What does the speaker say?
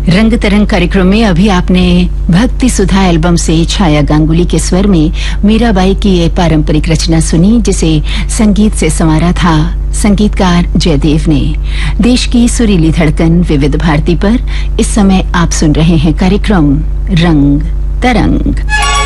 रंग तरंग कार्यक्रम में अभी आपने भक्ति सुधा एल्बम से छाया गांगुली के स्वर में मीराबाई की ये पारंपरिक रचना सुनी, जिसे संगीत से संवारा था संगीतकार जयदेव ने। देश की सुरीली धड़कन विविध भारती पर इस समय आप सुन रहे हैं कार्यक्रम रंग तरंग।